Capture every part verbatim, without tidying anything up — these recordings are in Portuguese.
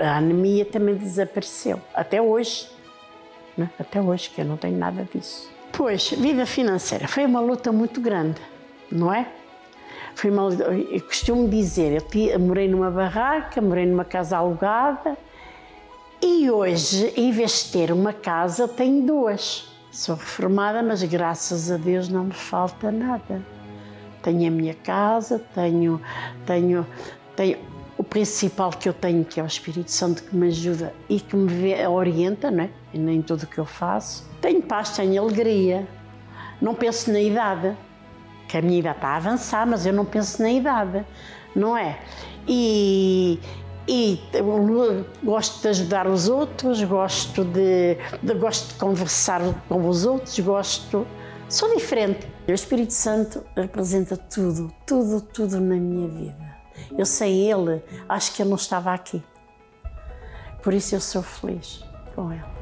a anemia também desapareceu. Até hoje. Né? Até hoje, que eu não tenho nada disso. Pois, vida financeira. Foi uma luta muito grande, não é? Foi uma, eu costumo dizer, eu morei numa barraca, morei numa casa alugada e hoje, em vez de ter uma casa, tenho duas. Sou reformada, mas graças a Deus não me falta nada. Tenho a minha casa, tenho, tenho, tenho o principal que eu tenho, que é o Espírito Santo, que me ajuda e que me vê, orienta, não é? E nem tudo o que eu faço. Tenho paz, tenho alegria, não penso na idade. Que a minha idade está a avançar, mas eu não penso na idade, não é? E, e gosto de ajudar os outros, gosto de, de, gosto de conversar com os outros, gosto... Sou diferente. O Espírito Santo representa tudo, tudo, tudo na minha vida. Eu sei Ele, acho que Ele não estava aqui. Por isso eu sou feliz com Ele.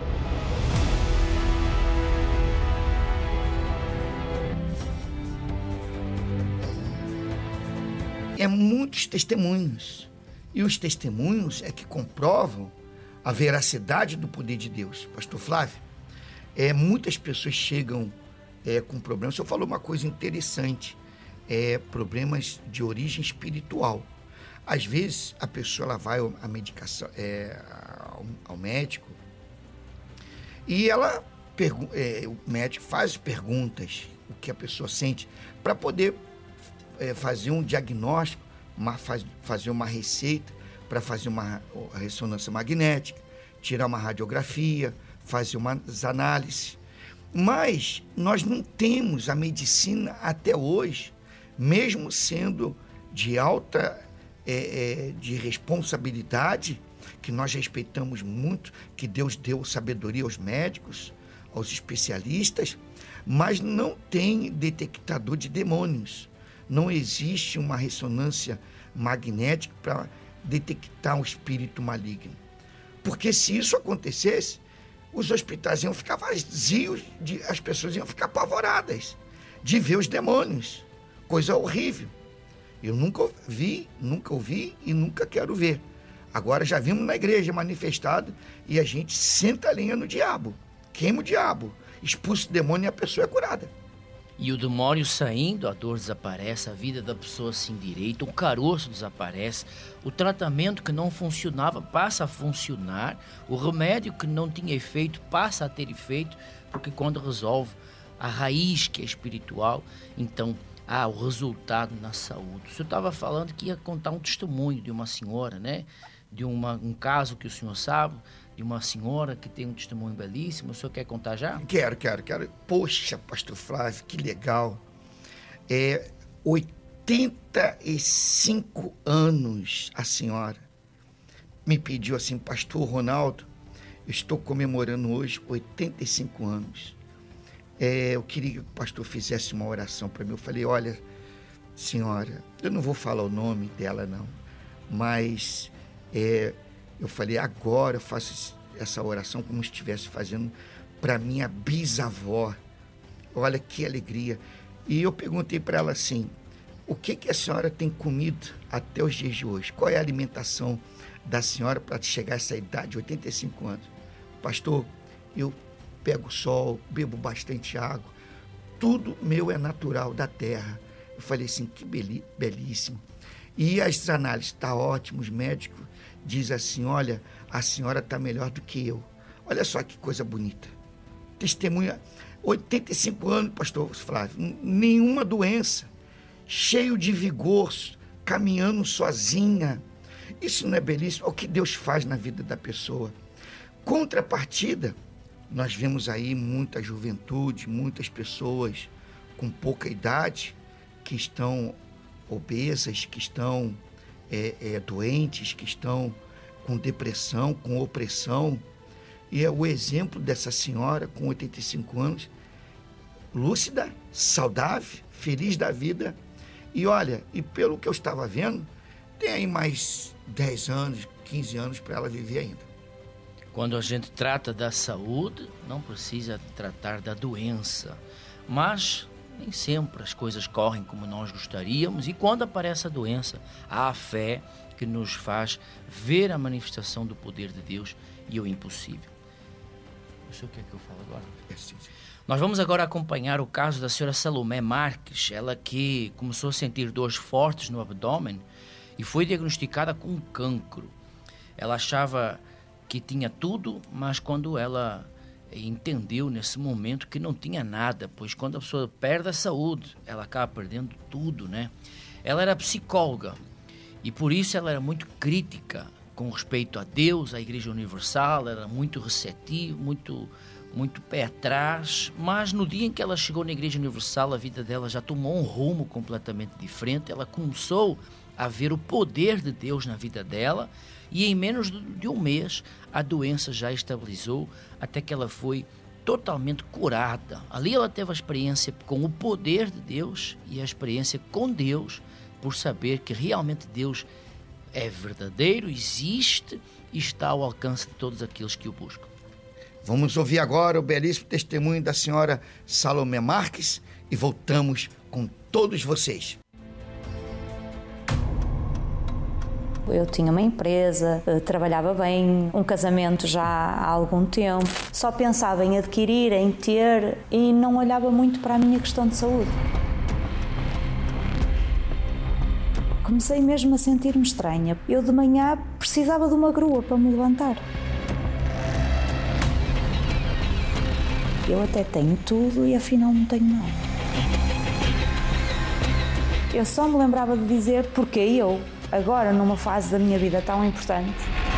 É muitos testemunhos, e os testemunhos é que comprovam a veracidade do poder de Deus. Pastor Flávio, é, muitas pessoas chegam é, com problemas. O senhor falou uma coisa interessante, é, problemas de origem espiritual. Às vezes a pessoa ela vai à medicação, é, ao, ao médico, e ela é, o médico faz perguntas, o que a pessoa sente, para poder É, fazer um diagnóstico, uma, faz, fazer uma receita para fazer uma ressonância magnética, tirar uma radiografia, fazer umas análises. Mas nós não temos a medicina até hoje, mesmo sendo de alta é, é, de responsabilidade, que nós respeitamos muito, que Deus deu sabedoria aos médicos, aos especialistas, mas não tem detectador de demônios. Não existe uma ressonância magnética para detectar um espírito maligno. Porque se isso acontecesse, os hospitais iam ficar vazios, de, as pessoas iam ficar apavoradas de ver os demônios. Coisa horrível. Eu nunca vi, nunca ouvi e nunca quero ver. Agora já vimos na igreja manifestado e a gente senta a lenha no diabo, queima o diabo, expulsa o demônio e a pessoa é curada. E o demônio saindo, a dor desaparece, a vida da pessoa se endireita, o caroço desaparece, o tratamento que não funcionava passa a funcionar, o remédio que não tinha efeito passa a ter efeito, porque quando resolve a raiz que é espiritual, então há o resultado na saúde. O senhor estava falando que ia contar um testemunho de uma senhora, né? De uma, um caso que o senhor sabe, de uma senhora que tem um testemunho belíssimo. O senhor quer contar já? Quero, quero, quero. Poxa, pastor Flávio, que legal. É, oitenta e cinco anos a senhora me pediu assim, pastor Ronaldo, eu estou comemorando hoje oitenta e cinco anos. É, eu queria que o pastor fizesse uma oração para mim. Eu falei, olha, senhora, eu não vou falar o nome dela não, mas é, eu falei, agora eu faço essa oração como se estivesse fazendo para minha bisavó. Olha que alegria. E eu perguntei para ela assim, o que, que a senhora tem comido até os dias de hoje? Qual é a alimentação da senhora para chegar a essa idade, oitenta e cinco anos? Pastor, eu pego sol, bebo bastante água, tudo meu é natural da terra. Eu falei assim, que beli- belíssimo. E as análises, tá ótimo, os médicos diz assim, olha, a senhora está melhor do que eu. Olha só que coisa bonita. Testemunha, oitenta e cinco anos, pastor Flávio, nenhuma doença, cheio de vigor, caminhando sozinha. Isso não é belíssimo? É o que Deus faz na vida da pessoa. Contrapartida, nós vemos aí muita juventude, muitas pessoas com pouca idade que estão obesas, que estão É, é, doentes, que estão com depressão, com opressão. E é o exemplo dessa senhora com oitenta e cinco anos, lúcida, saudável, feliz da vida. E olha, e pelo que eu estava vendo, tem aí mais dez anos, quinze anos para ela viver ainda. Quando a gente trata da saúde, não precisa tratar da doença. Mas nem sempre as coisas correm como nós gostaríamos, e quando aparece a doença, há a fé, que nos faz ver a manifestação do poder de Deus e o impossível. Não sei o que é que eu falo agora. É sim, sim. Nós vamos agora acompanhar o caso da senhora Salomé Marques, ela que começou a sentir dores fortes no abdômen e foi diagnosticada com cancro. Ela achava que tinha tudo, mas quando ela entendeu nesse momento que não tinha nada, pois quando a pessoa perde a saúde, ela acaba perdendo tudo, né? Ela era psicóloga e por isso ela era muito crítica com respeito a Deus, à Igreja Universal, era muito receptiva, muito... muito pé atrás, mas no dia em que ela chegou na Igreja Universal, a vida dela já tomou um rumo completamente diferente. Ela começou a ver o poder de Deus na vida dela e em menos de um mês a doença já estabilizou até que ela foi totalmente curada. Ali ela teve a experiência com o poder de Deus e a experiência com Deus por saber que realmente Deus é verdadeiro, existe e está ao alcance de todos aqueles que o buscam. Vamos ouvir agora o belíssimo testemunho da senhora Salomé Marques e voltamos com todos vocês. Eu tinha uma empresa, trabalhava bem, um casamento já há algum tempo. Só pensava em adquirir, em ter e não olhava muito para a minha questão de saúde. Comecei mesmo a sentir-me estranha. Eu de manhã precisava de uma grua para me levantar. Eu até tenho tudo e afinal não tenho nada. Eu só me lembrava de dizer porque eu, agora numa fase da minha vida tão importante.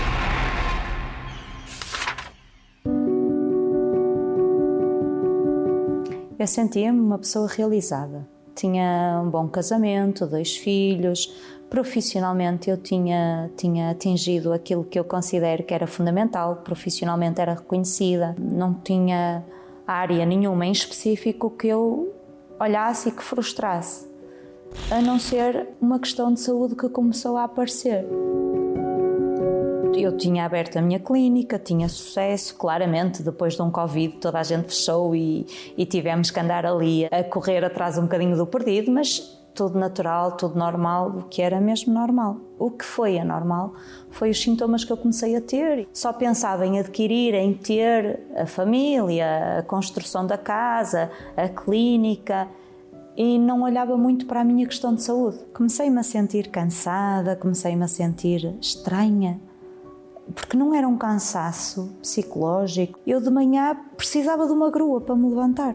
Eu sentia-me uma pessoa realizada. Tinha um bom casamento, dois filhos. Profissionalmente eu tinha, tinha atingido aquilo que eu considero que era fundamental. Profissionalmente era reconhecida. Não tinha área nenhuma em específico que eu olhasse e que frustrasse, a não ser uma questão de saúde que começou a aparecer. Eu tinha aberto a minha clínica, tinha sucesso, claramente depois de um Covid toda a gente fechou e, e tivemos que andar ali a correr atrás um bocadinho do perdido, mas tudo natural, tudo normal, o que era mesmo normal. O que foi anormal foi os sintomas que eu comecei a ter. Só pensava em adquirir, em ter a família, a construção da casa, a clínica e não olhava muito para a minha questão de saúde. Comecei-me a sentir cansada, comecei-me a sentir estranha, porque não era um cansaço psicológico. Eu de manhã precisava de uma grua para me levantar.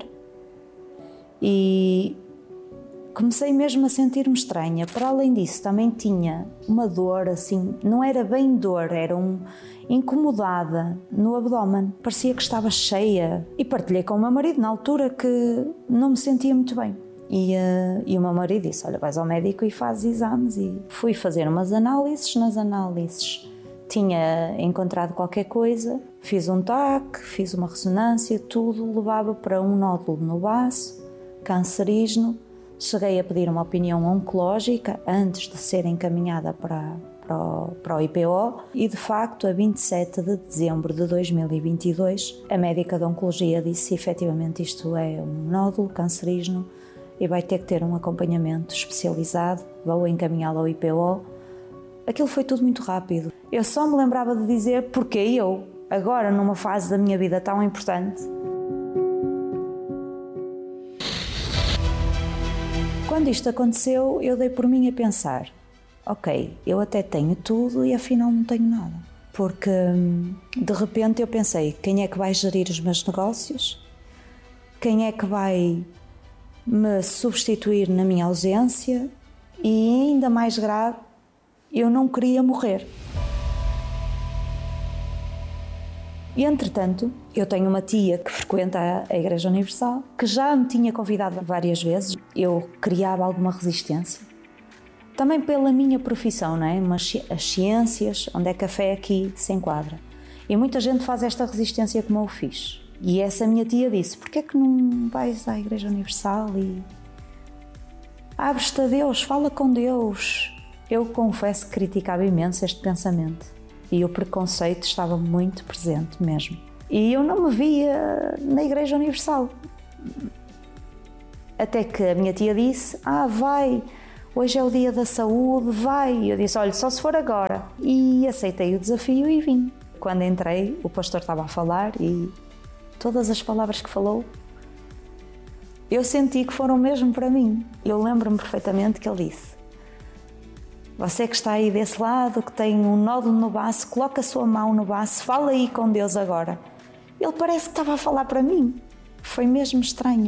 E comecei mesmo a sentir-me estranha. Para além disso, também tinha uma dor, assim, não era bem dor, era um incomodada no abdômen. Parecia que estava cheia. E partilhei com o meu marido na altura que não me sentia muito bem. E, uh, e o meu marido disse, olha, vais ao médico e fazes exames. E fui fazer umas análises. Nas análises tinha encontrado qualquer coisa, fiz um taque, fiz uma ressonância, tudo levava para um nódulo no baço, cancerígeno. Cheguei a pedir uma opinião oncológica antes de ser encaminhada para, para, o, para o I P O e, de facto, a vinte e sete de dezembro de dois mil e vinte e dois, a médica de oncologia disse que efetivamente isto é um nódulo cancerígeno e vai ter que ter um acompanhamento especializado, vou encaminhá-lo ao I P O. Aquilo foi tudo muito rápido. Eu só me lembrava de dizer porque eu, agora numa fase da minha vida tão importante. Quando isto aconteceu, eu dei por mim a pensar, ok, eu até tenho tudo e afinal não tenho nada. Porque de repente eu pensei, quem é que vai gerir os meus negócios? Quem é que vai me substituir na minha ausência? E ainda mais grave, eu não queria morrer. E, entretanto, eu tenho uma tia que frequenta a Igreja Universal, que já me tinha convidado várias vezes. Eu criava alguma resistência. Também pela minha profissão, não é? Mas as ciências, onde é que a fé aqui se enquadra. E muita gente faz esta resistência como eu fiz. E essa minha tia disse, porquê é que não vais à Igreja Universal e abres-te a Deus, fala com Deus? Eu confesso que criticava imenso este pensamento. E o preconceito estava muito presente mesmo. E eu não me via na Igreja Universal. Até que a minha tia disse, ah, vai hoje é o dia da saúde, vai. Eu disse, olha, só se for agora. E aceitei o desafio e vim. Quando entrei, o pastor estava a falar e todas as palavras que falou, eu senti que foram mesmo para mim. Eu lembro-me perfeitamente que ele disse, você que está aí desse lado, que tem um nódulo no baço, coloca a sua mão no baço, fala aí com Deus agora. Ele parece que estava a falar para mim. Foi mesmo estranho.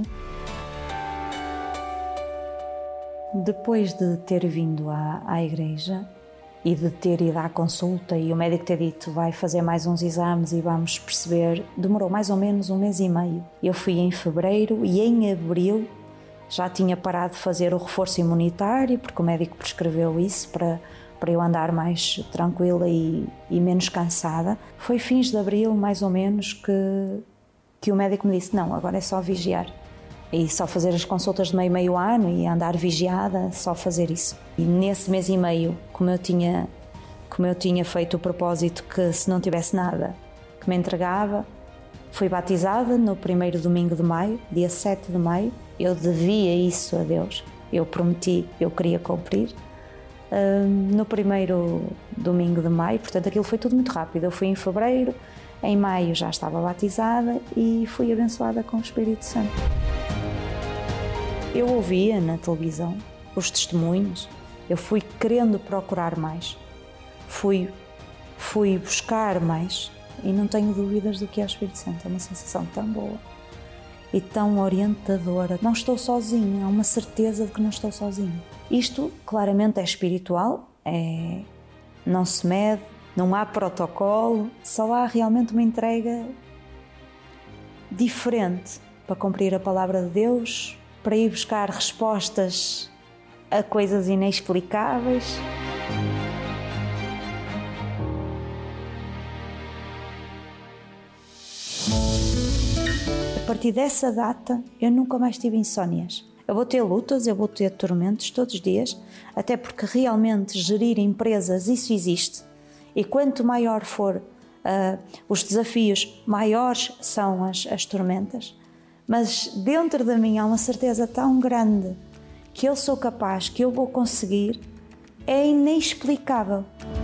Depois de ter vindo à, à igreja e de ter ido à consulta e o médico ter dito vai fazer mais uns exames e vamos perceber, demorou mais ou menos um mês e meio. Eu fui em fevereiro e em abril já tinha parado de fazer o reforço imunitário, porque o médico prescreveu isso para, para eu andar mais tranquila e, e menos cansada. Foi fins de abril, mais ou menos, que, que o médico me disse, não, agora é só vigiar. E só fazer as consultas de meio, meio ano e andar vigiada, só fazer isso. E nesse mês e meio, como eu tinha, como eu tinha feito o propósito que se não tivesse nada, que me entregava, fui batizada no primeiro domingo de maio, dia sete de maio. Eu devia isso a Deus, eu prometi, eu queria cumprir. No primeiro domingo de maio, portanto aquilo foi tudo muito rápido. Eu fui em fevereiro, em maio já estava batizada e fui abençoada com o Espírito Santo. Eu ouvia na televisão os testemunhos, eu fui querendo procurar mais, fui, fui buscar mais e não tenho dúvidas do que é o Espírito Santo, é uma sensação tão boa e tão orientadora. Não estou sozinha, há uma certeza de que não estou sozinha. Isto claramente é espiritual, é, não se mede, não há protocolo, só há realmente uma entrega diferente para cumprir a palavra de Deus, para ir buscar respostas a coisas inexplicáveis. A partir dessa data, eu nunca mais tive insónias. Eu vou ter lutas, eu vou ter tormentos todos os dias, até porque realmente gerir empresas, isso existe. E quanto maior for uh, os desafios, maiores são as, as tormentas. Mas dentro de mim há uma certeza tão grande que eu sou capaz, que eu vou conseguir, é inexplicável.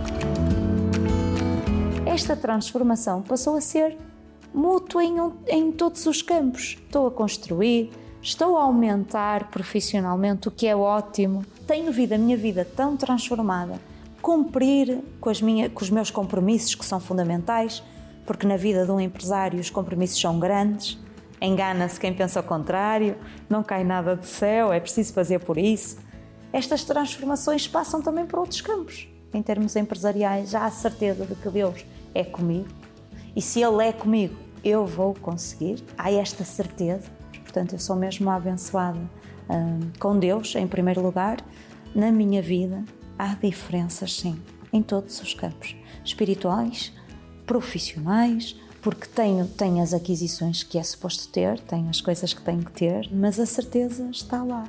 Esta transformação passou a ser mútua em, em todos os campos. Estou a construir, estou a aumentar profissionalmente, o que é ótimo. Tenho vindo a minha vida tão transformada, cumprir com, as minhas, com os meus compromissos que são fundamentais, porque na vida de um empresário os compromissos são grandes. Engana-se quem pensa o contrário, não cai nada do céu, é preciso fazer por isso. Estas transformações passam também para outros campos. Em termos empresariais, já há certeza de que Deus é comigo. E se Ele é comigo, eu vou conseguir. Há esta certeza. Portanto, eu sou mesmo abençoada hum, com Deus, em primeiro lugar. Na minha vida, há diferenças, sim, em todos os campos. Espirituais, profissionais, porque tenho, tenho as aquisições que é suposto ter, tenho as coisas que tenho que ter, mas a certeza está lá.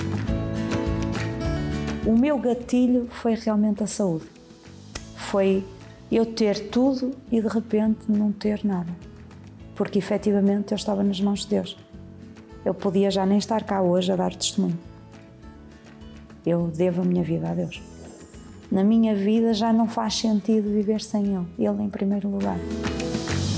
O meu gatilho foi realmente a saúde. Foi eu ter tudo e de repente não ter nada. Porque efetivamente eu estava nas mãos de Deus. Eu podia já nem estar cá hoje a dar testemunho. Eu devo a minha vida a Deus. Na minha vida já não faz sentido viver sem Ele. Ele em primeiro lugar.